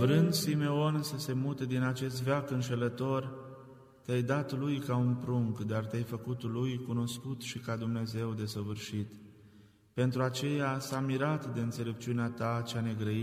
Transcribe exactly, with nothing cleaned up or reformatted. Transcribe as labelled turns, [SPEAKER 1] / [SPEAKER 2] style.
[SPEAKER 1] Vrând Simeon să se mute din acest veac înșelător, te-ai dat lui ca un prunc, dar te-ai făcut lui cunoscut și ca Dumnezeu desăvârșit. Pentru aceea s-a mirat de înțelepciunea ta cea negrăită,